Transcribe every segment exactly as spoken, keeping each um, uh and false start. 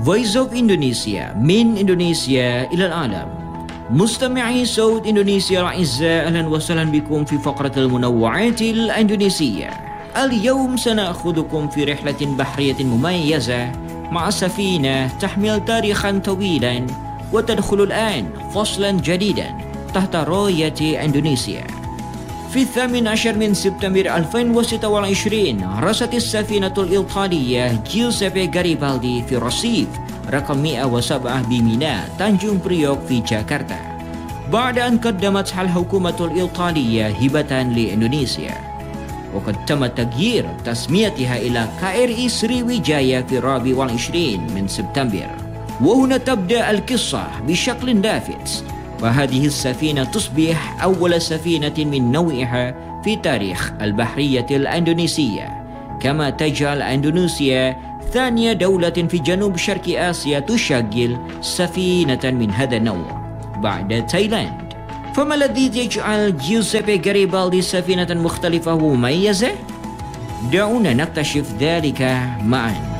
Voice of Indonesia من إندونيسيا إلى العالم. مستمعي صوت إندونيسيا الأعزاء، أهلا وسهلا بكم في فقرة المنوعات الإندونيسية. اليوم سنأخذكم في رحلة بحرية مميزة مع سفينة تحمل تاريخا طويلا وتدخل الآن فصلا جديدا تحت راية إندونيسيا. في الثامن عشر من سبتمبر ألفين وستة وعشرين رست السفينة الإيطالية جيوزيبي غاريبالدي في رصيف رقم مئة وسبعة بميناء تانجung Priok في جاكرتا، بعد أن قدمتها الحكومة الإيطالية هبة لإندونيسيا، وقد تم تغيير تسميتها إلى كي ار اي سريويجايا في الرابع والعشرين من سبتمبر. وهنا تبدأ القصة بشكل لافت، فهذه السفينة تصبح أول سفينة من نوعها في تاريخ البحرية الإندونيسية، كما تجعل إندونيسيا ثانية دولة في جنوب شرق آسيا تشغل سفينة من هذا النوع بعد تايلاند. فما الذي يجعل جيوزيبي غاريبالدي سفينة مختلفة ومميزة؟ دعونا نكتشف ذلك معا.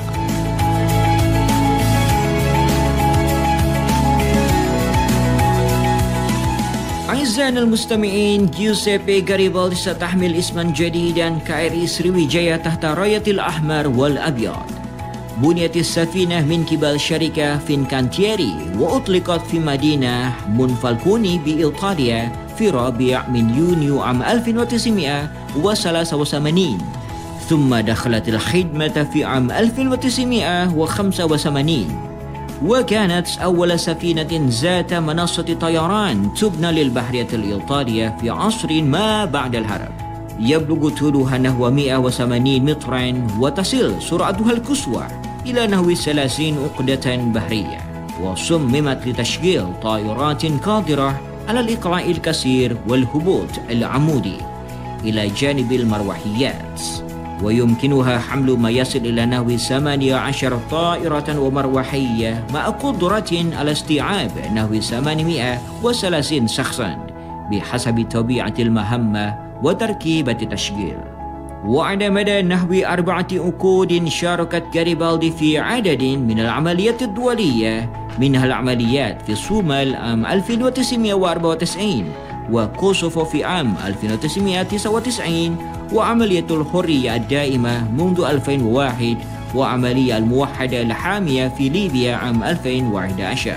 أعزائنا المستمعين، جيوزيبي غاريبالدي ستحمل اسما جديدا كي ار اي سريويجايا تحت راية الأحمر والأبيض. بنيت السفينة من قبل شركة فينكانتيري وأطلقت في مدينة مونفالكوني بإيطاليا في رابع من يونيو عام ألف وتسعمئة وثلاثة وثمانين، ثم دخلت الخدمة في عام ألف وتسعمئة وخمسة وثمانين، وكانت أول سفينة ذات منصة طيران تبنى للبحرية الإيطالية في عصر ما بعد الحرب. يبلغ طولها نحو مئة وثمانين مترا، وتصل سرعتها القصوى إلى نحو ثلاثين عقدة بحرية، وصممت لتشغيل طائرات قادرة على الإقلاع الكثير والهبوط العمودي إلى جانب المروحيات، ويمكنها حمل ما يصل إلى نحو ثمانية عشر طائرة ومروحية مع قدرة على استيعاب نحو ثمانمئة وثلاثين شخصا بحسب طبيعة المهمة وتركيبة التشغيل. وعلى مدى نحو أربعة عقود شاركت غاريبالدي في عدد من العمليات الدولية، منها العمليات في الصومال عام ألف وتسعمئة وأربعة وتسعين وكوسوفو في عام ألف وتسعمئة وتسعة وتسعين، وعملية الحرية الدائمة منذ ألفين وواحد، وعملية الموحدة الحامية في ليبيا عام ألفين وأحد عشر.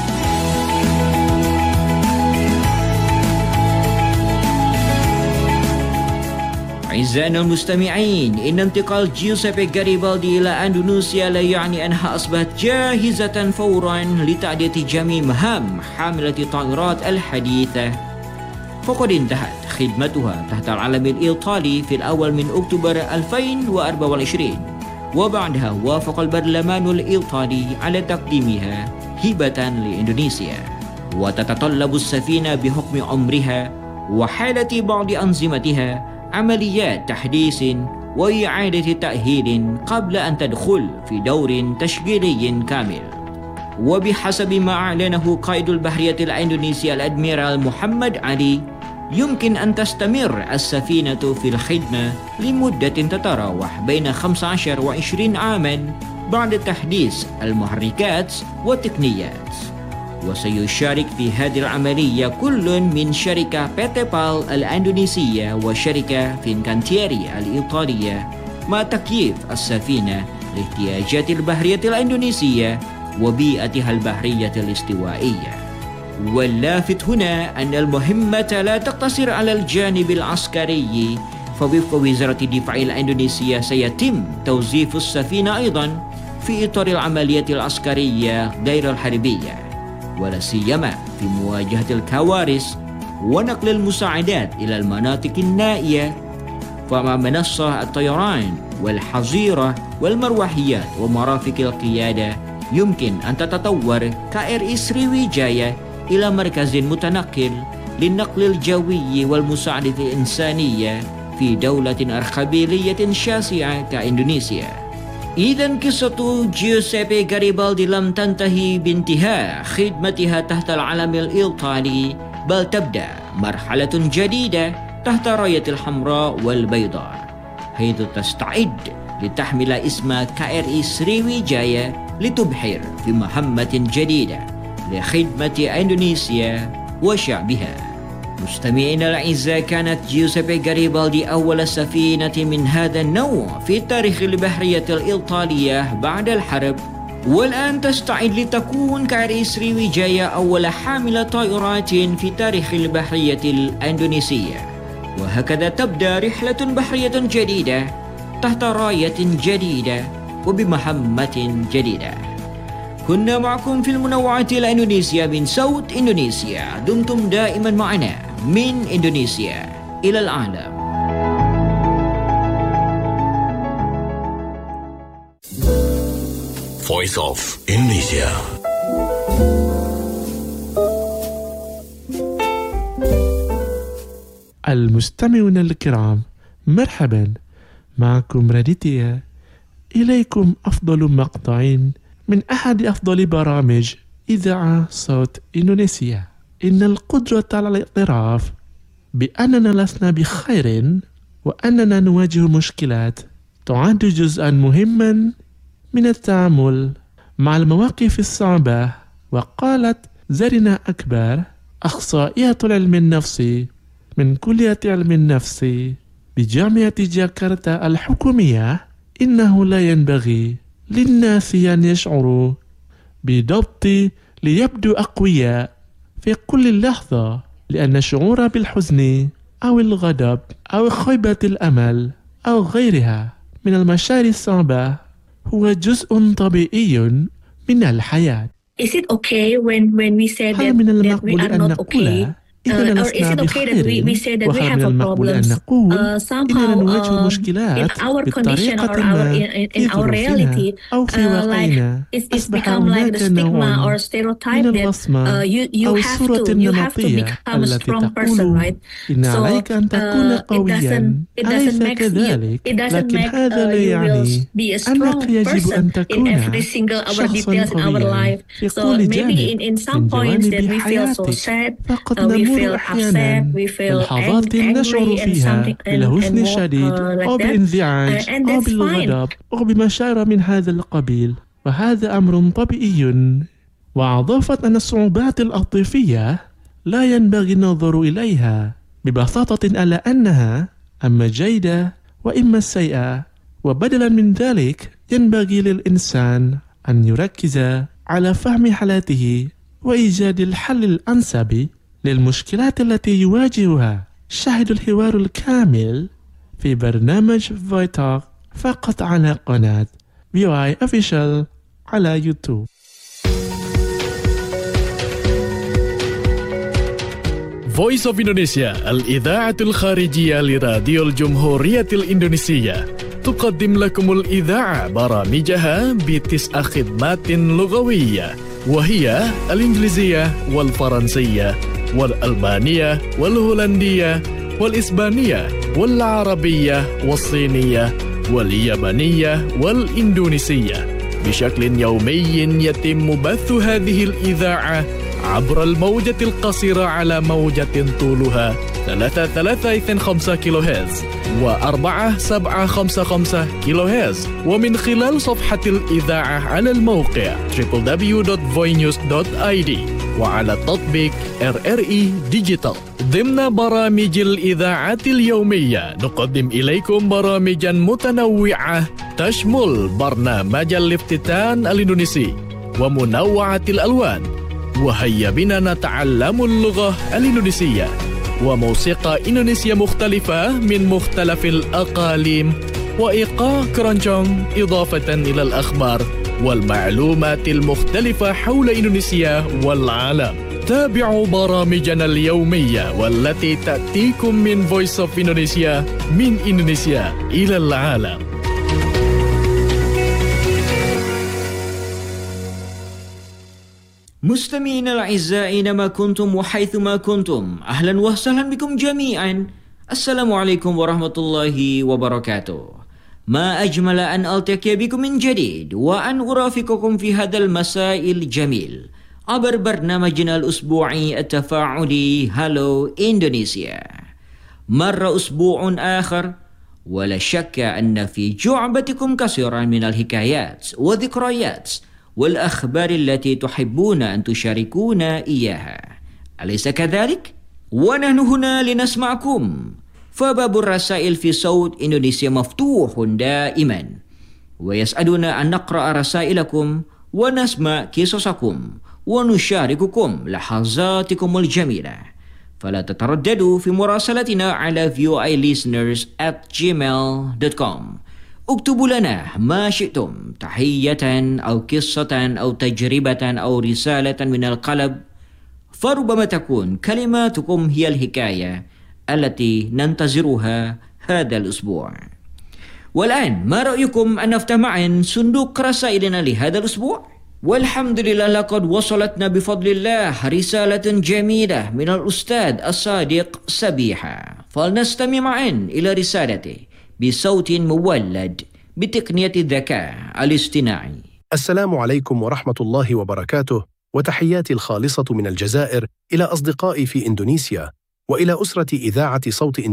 أعزائنا المستمعين، إن انتقال جيوزيبي غاريبالدي إلى أندونيسيا لا يعني أنها أصبحت جاهزة فورا لتأدية جميع مهام حاملة الطائرات الحديثة، فقد انتهت خدمتها تحت العلم الإيطالي في الأول من أكتوبر ألفين وأربعة وعشرين، وبعدها وافق البرلمان الإيطالي على تقديمها هبة لإندونيسيا. وتتطلب السفينة بحكم عمرها وحالة بعض أنظمتها عمليات تحديث وإعادة تأهيل قبل أن تدخل في دور تشغيلي كامل. وبحسب ما أعلنه قائد البحرية الإندونيسية الأدميرال محمد علي، يمكن أن تستمر السفينة في الخدمة لمدة تتراوح بين خمسة عشر وعشرين عاما بعد تحديث المحركات والتقنيات. وسيشارك في هذه العملية كل من شركة بي تي بال الإندونيسية وشركة فينكانتيري الإيطالية، مع تكييف السفينة لاحتياجات البحرية الإندونيسية وبيئتها البحرية الاستوائية. واللافت هنا أن المهمة لا تقتصر على الجانب العسكري، فوفق وزارة الدفاع الإندونيسية سيتم توظيف السفينة أيضا في إطار العمليات العسكرية غير الحربية، ولا سيما في مواجهة الكوارث ونقل المساعدات إلى المناطق النائية. فمع منصة الطيران والحظيرة والمروحيات ومرافق القيادة، يمكن أن تتطور كي ار اي سريويجايا إلى مركز متنقل للنقل الجوي والمساعدة الإنسانية في دولة أرخبيلية شاسعة كإندونيسيا. إذن قصة جيوزيبي غاريبالدي لم تنتهي بانتهاء خدمتها تحت العلم الإيطالي، بل تبدأ مرحلة جديدة تحت راية الحمراء والبيضاء، حيث تستعد لتحمل اسم كي ار اي سريويجايا لتبحر في مهمة جديدة لخدمة إندونيسيا وشعبها. مستمعينا الأعزاء، كانت جيوسيبي غاريبالدي أول سفينة من هذا النوع في تاريخ البحرية الإيطالية بعد الحرب، والآن تستعد لتكون كاري سريويجايا أول حاملة طائرات في تاريخ البحرية الإندونيسية. وهكذا تبدأ رحلة بحرية جديدة تحت راية جديدة وبمهمة جديدة. كنا معكم في المنوعات الإندونيسية من صوت إندونيسيا. دمتم دائما معنا من إندونيسيا إلى العالم. Voice of Indonesia. المستمعون الكرام، مرحبا، معكم راديتيا. إليكم أفضل مقطع من أحد أفضل برامج إذاعة صوت إندونيسيا. إن القدرة على الاعتراف بأننا لسنا بخير وأننا نواجه مشكلات تعد جزءا مهما من التعامل مع المواقف الصعبة. وقالت زرينة أكبر، أخصائية العلم النفسي من كلية علم النفس بجامعة جاكرتا الحكومية، إنه لا ينبغي للناس أن يشعروا بضبط ليبدو أقوياء في كل لحظة، لأن الشعور بالحزن أو الغضب أو خيبة الأمل أو غيرها من المشاعر الصعبة هو جزء طبيعي من الحياة. Is it okay when when we say that, هل من that we المقبول are أن not okay? نقول إننا Uh, or is لسنا it okay that we, we say بخير؟ that we وهل have من a المقبول أن problems? نقول Uh, somehow إننا نواجه um, in مشكلات our condition or بطريقة our ما in, in, في in our ظروفنا reality, أو في uh, like واقعنا؟ it's, it's أصبح become like هناك the stigma نوع or stereotype من that الوصمة uh, you you أو have الصورة to you have to النمطية become a التي strong person, تقول right? إن So عليك أن تكون uh, it قويا. doesn't it doesn't أليس make you كذلك؟ it doesn't لكن make هذا uh, لا you will يعني be a أنك strong يجب أن person in تكون every single our شخصا details in our قويا life. في So كل maybe جانب in in some من points that جوانب we feel so حياتك. sad, فقد uh, we نمر feel أحيانا upset, we feel بلحظات ang- نشعر angry and فيها something and, and بالحزن more الشديد uh, like أو that. بالانزعاج Uh, and أو that's fine. بالغضب أو بمشاعر من هذا القبيل، وهذا أمر طبيعي. وأضافت أن الصعوبات العاطفية لا ينبغي النظر إليها ببساطة على أنها أما جيدة وإما سيئة، وبدلا من ذلك ينبغي للإنسان أن يركز على فهم حالاته وإيجاد الحل الأنسب للمشكلات التي يواجهها. شاهدوا الحوار الكامل في برنامج فويتاك فقط على قناة في أو آي Official على يوتيوب. Voice of Indonesia الإذاعة الخارجية لراديو الجمهورية الإندونيسية تقدم لكم الإذاعة برامجها بتسع خدمات لغوية، وهي الإنجليزية والفرنسية والألمانية والهولندية والإسبانية والعربية والصينية واليابانية والإندونيسية. بشكل يومي يتم بث هذه الإذاعة عبر الموجة القصيرة على موجة طولها ثلاثة ثلاثة اثنين خمسة كيلو هرتز وأربعة سبعة خمسة خمسة كيلو هرتز، ومن خلال صفحة الإذاعة على الموقع دبليو دبليو دبليو دوت فوينيوز دوت آي دي وعلى التطبيق آر آر إي ديجيتال. ضمن برامج الإذاعة اليومية نقدم إليكم برامجا متنوعة تشمل برنامج الافتتان الإندونيسي ومنوعة الألوان، وهيا بنا نتعلم اللغة الإندونيسية، وموسيقى إندونيسية مختلفة من مختلف الأقاليم، وإيقاع كرونجونج، إضافة إلى الأخبار والمعلومات المختلفة حول إندونيسيا والعالم. تابعوا برامجنا اليومية والتي تأتيكم من Voice of Indonesia من إندونيسيا إلى العالم. مستمعينا الأعزاء أينما كنتم وحيثما كنتم، أهلا وسهلا بكم جميعا. السلام عليكم ورحمة الله وبركاته. ما أجمل أن ألتقي بكم من جديد وأن أرافقكم في هذا المساء الجميل عبر برنامجنا الأسبوعي التفاعلي هالو إندونيسيا. مر أسبوع آخر ولا شك أن في جعبتكم كثيرا من الحكايات والذكريات والأخبار التي تحبون أن تشاركونا إياها، أليس كذلك؟ ونحن هنا لنسمعكم، فباب الرسائل في صوت إندونيسيا مفتوح دائما، ويسعدنا أن نقرأ رسائلكم ونسمع قصصكم ونشارككم لحظاتكم الجميلة. فلا تترددوا في مراسلتنا على v o i listeners at gmail dot com. اكتبوا لنا ما شئتم، تحية أو قصة أو تجربة أو رسالة من القلب، فربما تكون كلماتكم هي الحكاية التي ننتظرها هذا الأسبوع. والآن ما رأيكم أن نفتح معا صندوق رسائلنا لهذا الأسبوع؟ والحمد لله لقد وصلتنا بفضل الله رسالة جميلة من الأستاذ الصادق سبيحة، فلنستمع معا إلى رسالته بصوت مولد بتقنية الذكاء الاصطناعي. السلام عليكم ورحمة الله وبركاته، وتحياتي الخالصة من الجزائر إلى أصدقائي في إندونيسيا وإلى أسرة إذاعة صوت